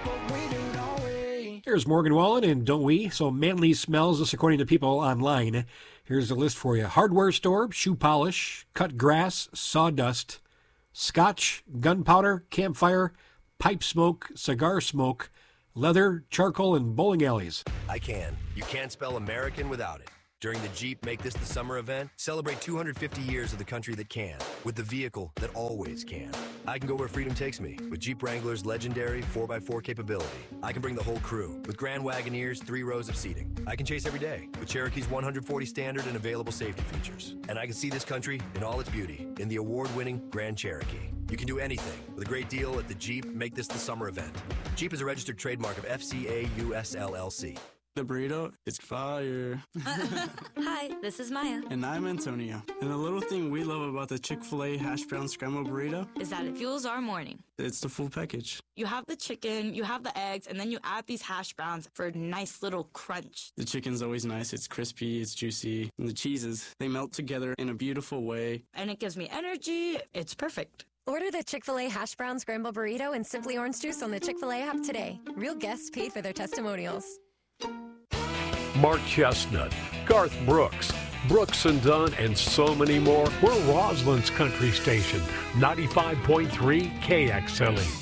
Here's Morgan Wallen and Don't We? So manly smells, this according to people online. Here's a list for you. Hardware store, shoe polish, cut grass, sawdust, scotch, gunpowder, campfire, pipe smoke, cigar smoke, leather, charcoal, and bowling alleys. I can. You can't spell American without it. During the Jeep Make This the Summer event, celebrate 250 years of the country that can, with the vehicle that always can. I can go where freedom takes me, with Jeep Wrangler's legendary 4x4 capability. I can bring the whole crew, with Grand Wagoneer's 3 rows of seating. I can chase every day, with Cherokee's 140 standard and available safety features. And I can see this country in all its beauty, in the award-winning Grand Cherokee. You can do anything with a great deal at the Jeep Make This the Summer event. Jeep is a registered trademark of FCA US LLC. The burrito, it's fire. Hi, this is Maya. And I'm Antonio. And the little thing we love about the Chick-fil-A hash brown scrambled burrito is that it fuels our morning. It's the full package. You have the chicken, you have the eggs, and then you add these hash browns for a nice little crunch. The chicken's always nice. It's crispy, it's juicy. And the cheeses, they melt together in a beautiful way. And it gives me energy. It's perfect. Order the Chick-fil-A hash brown scrambled burrito and Simply Orange Juice on the Chick-fil-A app today. Real guests paid for their testimonials. Mark Chestnut, Garth Brooks, Brooks and Dunn, and so many more. We're Roslyn's country station, 95.3 KXLE.